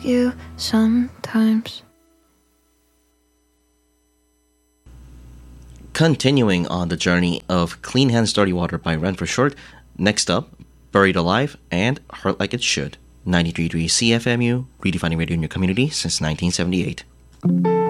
you sometimes. Continuing on the journey of Clean Hands, Dirty Water by Run for Short, next up, Buried Alive and Heart Like It Should. 93.3 CFMU, redefining radio in your community since 1978.